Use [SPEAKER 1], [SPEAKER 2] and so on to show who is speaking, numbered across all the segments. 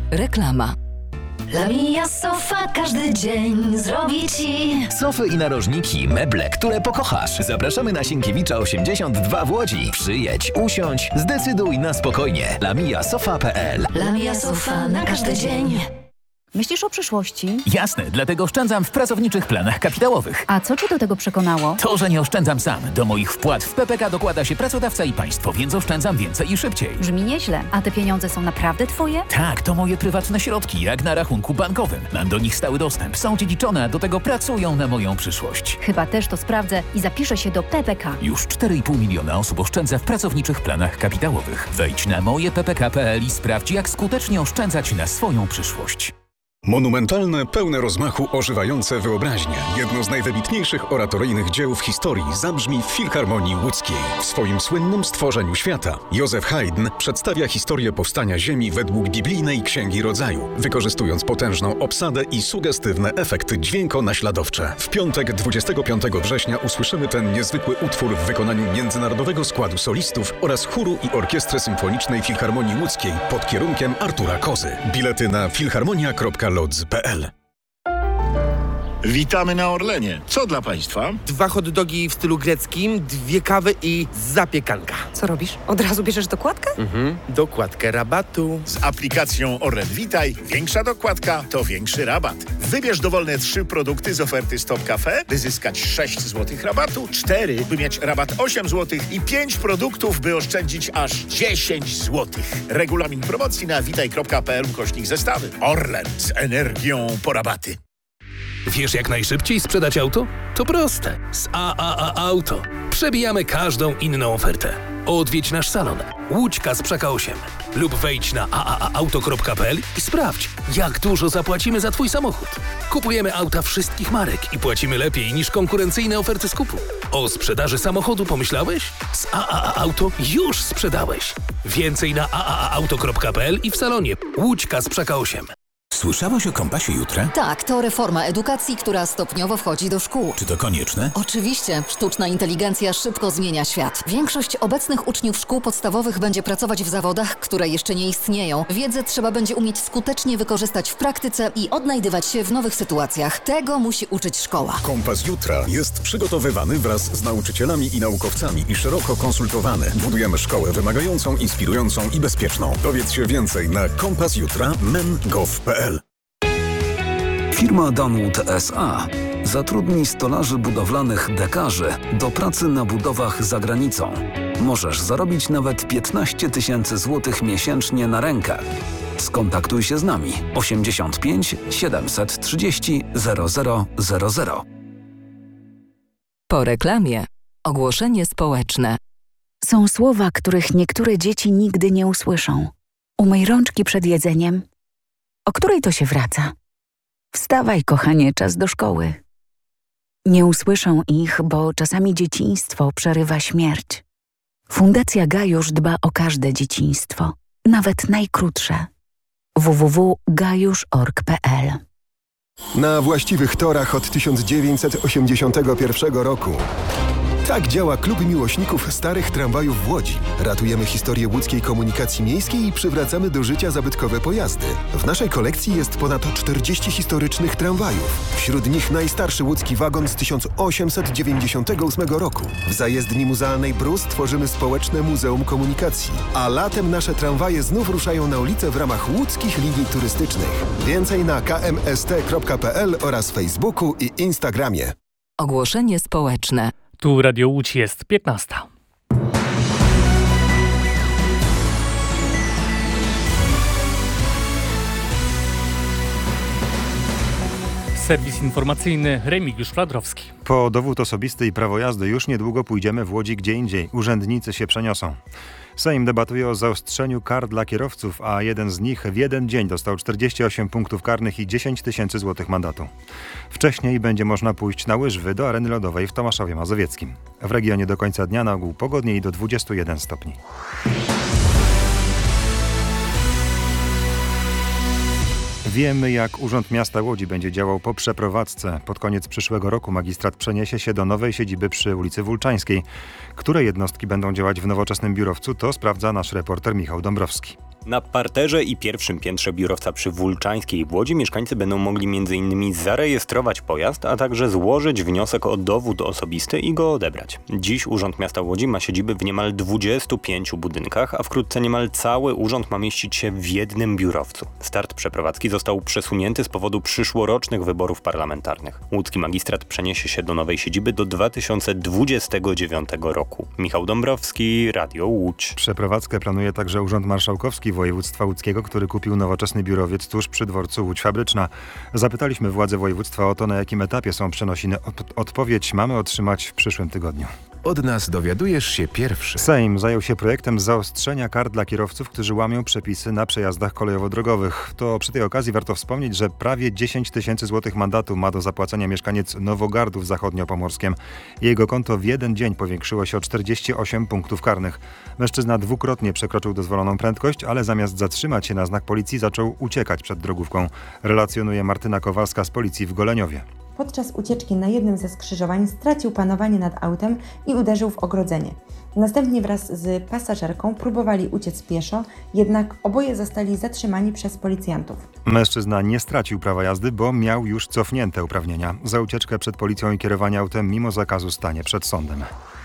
[SPEAKER 1] Reklama.
[SPEAKER 2] Lamia Sofa każdy dzień zrobi Ci
[SPEAKER 3] sofy i narożniki, meble, które pokochasz. Zapraszamy na Sienkiewicza 82 w Łodzi. Przyjedź, usiądź, zdecyduj na spokojnie. lamiasofa.pl.
[SPEAKER 2] Lamia Sofa na każdy dzień.
[SPEAKER 4] Myślisz o przyszłości?
[SPEAKER 5] Jasne, dlatego oszczędzam w pracowniczych planach kapitałowych.
[SPEAKER 4] A co Cię do tego przekonało?
[SPEAKER 5] To, że nie oszczędzam sam. Do moich wpłat w PPK dokłada się pracodawca i państwo, więc oszczędzam więcej i szybciej.
[SPEAKER 4] Brzmi nieźle. A te pieniądze są naprawdę Twoje?
[SPEAKER 5] Tak, to moje prywatne środki, jak na rachunku bankowym. Mam do nich stały dostęp, są dziedziczone, a do tego pracują na moją przyszłość.
[SPEAKER 4] Chyba też to sprawdzę i zapiszę się do PPK.
[SPEAKER 5] Już 4,5 miliona osób oszczędza w pracowniczych planach kapitałowych. Wejdź na mojeppk.pl i sprawdź, jak skutecznie oszczędzać na swoją przyszłość.
[SPEAKER 6] Monumentalne, pełne rozmachu, ożywające wyobraźnię. Jedno z najwybitniejszych oratoryjnych dzieł w historii zabrzmi w Filharmonii Łódzkiej. W swoim słynnym Stworzeniu Świata Józef Haydn przedstawia historię powstania Ziemi według biblijnej Księgi Rodzaju, wykorzystując potężną obsadę i sugestywne efekty dźwiękonaśladowcze. W piątek 25 września usłyszymy ten niezwykły utwór w wykonaniu międzynarodowego składu solistów oraz chóru i orkiestry symfonicznej Filharmonii Łódzkiej pod kierunkiem Artura Kozy. Bilety na filharmonia.lodz.pl.
[SPEAKER 7] Witamy na Orlenie. Co dla Państwa?
[SPEAKER 8] 2 hot dogi w stylu greckim, 2 kawy i zapiekanka.
[SPEAKER 9] Co robisz? Od razu bierzesz dokładkę?
[SPEAKER 8] Dokładkę rabatu.
[SPEAKER 7] Z aplikacją Orlen Witaj większa dokładka to większy rabat. Wybierz dowolne 3 produkty z oferty Stop Cafe, by zyskać 6 zł rabatu, 4, by mieć rabat 8 zł i 5 produktów, by oszczędzić aż 10 zł. Regulamin promocji na witaj.pl/zestawy. Orlen z energią po rabaty.
[SPEAKER 10] Wiesz, jak najszybciej sprzedać auto? To proste. Z AAA Auto. Przebijamy każdą inną ofertę. Odwiedź nasz salon Łódź Kasprzaka 8 lub wejdź na aaauto.pl i sprawdź, jak dużo zapłacimy za Twój samochód. Kupujemy auta wszystkich marek i płacimy lepiej niż konkurencyjne oferty skupu. O sprzedaży samochodu pomyślałeś? Z AAA Auto już sprzedałeś. Więcej na aaauto.pl i w salonie Łódź Kasprzaka 8.
[SPEAKER 5] Słyszałaś o Kompasie Jutra?
[SPEAKER 1] Tak, to reforma edukacji, która stopniowo wchodzi do szkół.
[SPEAKER 5] Czy to konieczne?
[SPEAKER 1] Oczywiście, sztuczna inteligencja szybko zmienia świat. Większość obecnych uczniów szkół podstawowych będzie pracować w zawodach, które jeszcze nie istnieją. Wiedzę trzeba będzie umieć skutecznie wykorzystać w praktyce i odnajdywać się w nowych sytuacjach. Tego musi uczyć szkoła.
[SPEAKER 6] Kompas Jutra jest przygotowywany wraz z nauczycielami i naukowcami i szeroko konsultowany. Budujemy szkołę wymagającą, inspirującą i bezpieczną. Dowiedz się więcej na kompasjutra.men.gov.pl.
[SPEAKER 11] Firma Dunwood S.A. zatrudni stolarzy budowlanych dekarzy do pracy na budowach za granicą. Możesz zarobić nawet 15 000 złotych miesięcznie na rękę. Skontaktuj się z nami 85 730 0000.
[SPEAKER 1] Po reklamie. Ogłoszenie społeczne.
[SPEAKER 12] Są słowa, których niektóre dzieci nigdy nie usłyszą. Umyj rączki przed jedzeniem. O której to się wraca? Wstawaj, kochanie, czas do szkoły. Nie usłyszą ich, bo czasami dzieciństwo przerywa śmierć. Fundacja Gajusz dba o każde dzieciństwo, nawet najkrótsze. www.gajusz.org.pl.
[SPEAKER 13] Na właściwych torach od 1981 roku. Tak działa Klub Miłośników Starych Tramwajów w Łodzi. Ratujemy historię łódzkiej komunikacji miejskiej i przywracamy do życia zabytkowe pojazdy. W naszej kolekcji jest ponad 40 historycznych tramwajów. Wśród nich najstarszy łódzki wagon z 1898 roku. W zajezdni muzealnej Brus tworzymy społeczne Muzeum Komunikacji. A latem nasze tramwaje znów ruszają na ulicę w ramach łódzkich linii turystycznych. Więcej na kmst.pl oraz Facebooku i Instagramie.
[SPEAKER 1] Ogłoszenie społeczne.
[SPEAKER 14] Tu Radio Łódź jest 15. Serwis informacyjny Remigiusz Fladrowski.
[SPEAKER 15] Po dowód osobisty i prawo jazdy już niedługo pójdziemy w Łodzi gdzie indziej. Urzędnicy się przeniosą. Sejm debatuje o zaostrzeniu kar dla kierowców, a jeden z nich w jeden dzień dostał 48 punktów karnych i 10 000 złotych mandatu. Wcześniej będzie można pójść na łyżwy do areny lodowej w Tomaszowie Mazowieckim. W regionie do końca dnia na ogół pogodniej do 21 stopni. Wiemy, jak Urząd Miasta Łodzi będzie działał po przeprowadzce. Pod koniec przyszłego roku magistrat przeniesie się do nowej siedziby przy ulicy Wólczańskiej. Które jednostki będą działać w nowoczesnym biurowcu, to sprawdza nasz reporter Michał Dąbrowski.
[SPEAKER 16] Na parterze i pierwszym piętrze biurowca przy Wólczańskiej w Łodzi mieszkańcy będą mogli m.in. zarejestrować pojazd, a także złożyć wniosek o dowód osobisty i go odebrać. Dziś Urząd Miasta Łodzi ma siedziby w niemal 25 budynkach, a wkrótce niemal cały urząd ma mieścić się w jednym biurowcu. Start przeprowadzki został przesunięty z powodu przyszłorocznych wyborów parlamentarnych. Łódzki magistrat przeniesie się do nowej siedziby do 2029 roku. Michał Dąbrowski, Radio Łódź.
[SPEAKER 15] Przeprowadzkę planuje także Urząd Marszałkowski Województwa Łódzkiego, który kupił nowoczesny biurowiec tuż przy dworcu Łódź Fabryczna. Zapytaliśmy władze województwa o to, na jakim etapie są przenosiny. Odpowiedź mamy otrzymać w przyszłym tygodniu.
[SPEAKER 17] Od nas dowiadujesz się pierwszy.
[SPEAKER 15] Sejm zajął się projektem zaostrzenia kar dla kierowców, którzy łamią przepisy na przejazdach kolejowo-drogowych. To przy tej okazji warto wspomnieć, że prawie 10 tysięcy złotych mandatu ma do zapłacenia mieszkaniec Nowogardu w Zachodniopomorskiem. Jego konto w jeden dzień powiększyło się o 48 punktów karnych. Mężczyzna dwukrotnie przekroczył dozwoloną prędkość, ale zamiast zatrzymać się na znak policji, zaczął uciekać przed drogówką. Relacjonuje Martyna Kowalska z policji w Goleniowie.
[SPEAKER 18] Podczas ucieczki na jednym ze skrzyżowań stracił panowanie nad autem i uderzył w ogrodzenie. Następnie wraz z pasażerką próbowali uciec pieszo, jednak oboje zostali zatrzymani przez policjantów.
[SPEAKER 15] Mężczyzna nie stracił prawa jazdy, bo miał już cofnięte uprawnienia. Za ucieczkę przed policją i kierowanie autem mimo zakazu stanie przed sądem.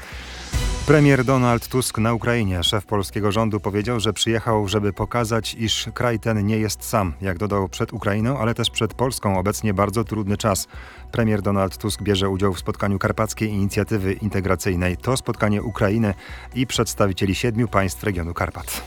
[SPEAKER 15] Premier Donald Tusk na Ukrainie. Szef polskiego rządu powiedział, że przyjechał, żeby pokazać, iż kraj ten nie jest sam. Jak dodał, przed Ukrainą, ale też przed Polską obecnie bardzo trudny czas. Premier Donald Tusk bierze udział w spotkaniu Karpackiej Inicjatywy Integracyjnej. To spotkanie Ukrainy i przedstawicieli 7 państw regionu Karpat.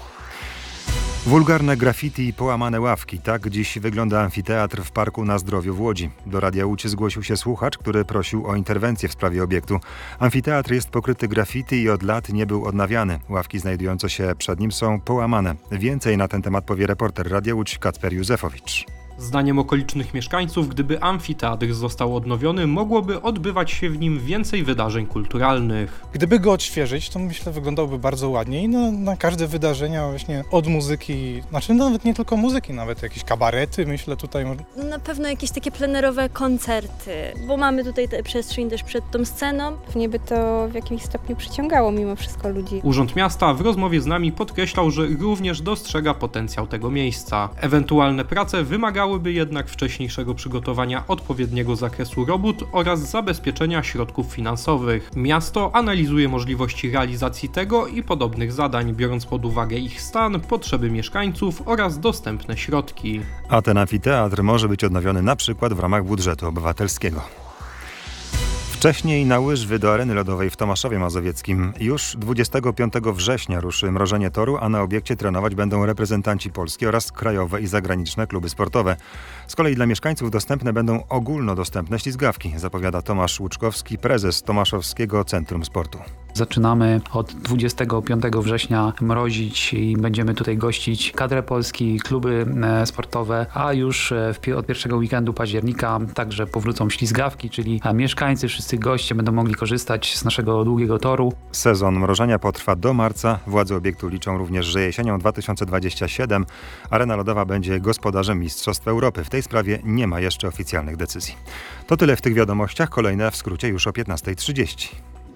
[SPEAKER 15] Wulgarne graffiti i połamane ławki. Tak dziś wygląda amfiteatr w Parku na Zdrowiu w Łodzi. Do Radia Łódź zgłosił się słuchacz, który prosił o interwencję w sprawie obiektu. Amfiteatr jest pokryty graffiti i od lat nie był odnawiany. Ławki znajdujące się przed nim są połamane. Więcej na ten temat powie reporter Radia Łódź Kacper Józefowicz.
[SPEAKER 19] Zdaniem okolicznych mieszkańców, gdyby amfiteatr został odnowiony, mogłoby odbywać się w nim więcej wydarzeń kulturalnych.
[SPEAKER 20] Gdyby go odświeżyć, to myślę, wyglądałby bardzo ładnie i na każde wydarzenia właśnie od muzyki, znaczy nawet nie tylko muzyki, nawet jakieś kabarety, myślę tutaj.
[SPEAKER 21] Na pewno jakieś takie plenerowe koncerty, bo mamy tutaj tę przestrzeń też przed tą sceną.
[SPEAKER 9] Pewnie by to w jakimś stopniu przyciągało mimo wszystko ludzi.
[SPEAKER 19] Urząd Miasta w rozmowie z nami podkreślał, że również dostrzega potencjał tego miejsca. Ewentualne prace wymagałyby jednak wcześniejszego przygotowania odpowiedniego zakresu robót oraz zabezpieczenia środków finansowych. Miasto analizuje możliwości realizacji tego i podobnych zadań, biorąc pod uwagę ich stan, potrzeby mieszkańców oraz dostępne środki.
[SPEAKER 15] A ten amfiteatr może być odnowiony na przykład w ramach budżetu obywatelskiego. Wcześniej na łyżwy do areny lodowej w Tomaszowie Mazowieckim. Już 25 września ruszy mrożenie toru, a na obiekcie trenować będą reprezentanci Polski oraz krajowe i zagraniczne kluby sportowe. Z kolei dla mieszkańców dostępne będą ogólnodostępne ślizgawki, zapowiada Tomasz Łuczkowski, prezes Tomaszowskiego Centrum Sportu.
[SPEAKER 22] Zaczynamy od 25 września mrozić i będziemy tutaj gościć kadrę Polski, kluby sportowe, a już od pierwszego weekendu października także powrócą ślizgawki, czyli mieszkańcy, wszyscy goście będą mogli korzystać z naszego długiego toru.
[SPEAKER 15] Sezon mrożenia potrwa do marca. Władze obiektu liczą również, że jesienią 2027 arena lodowa będzie gospodarzem Mistrzostw Europy. W tej sprawie nie ma jeszcze oficjalnych decyzji. To tyle w tych wiadomościach. Kolejne w skrócie już o 15:30.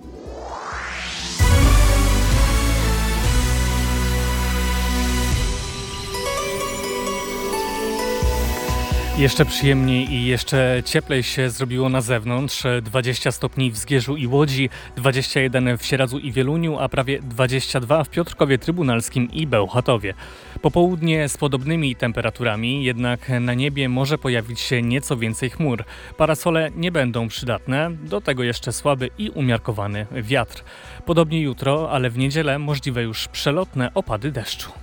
[SPEAKER 14] Jeszcze przyjemniej i jeszcze cieplej się zrobiło na zewnątrz. 20 stopni w Zgierzu i Łodzi, 21 w Sieradzu i Wieluniu, a prawie 22 w Piotrkowie Trybunalskim i Bełchatowie. Popołudnie z podobnymi temperaturami, jednak na niebie może pojawić się nieco więcej chmur. Parasole nie będą przydatne, do tego jeszcze słaby i umiarkowany wiatr. Podobnie jutro, ale w niedzielę możliwe już przelotne opady deszczu.